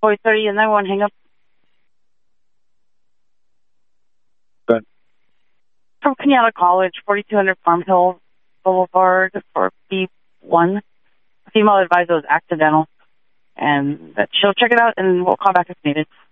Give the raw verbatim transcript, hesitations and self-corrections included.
Boy thirty and nine one, hang up. Good. From Kenyatta College, forty-two hundred Farm Hill Boulevard for B one. Female advisor was accidental. And that she'll check it out and we'll call back if needed.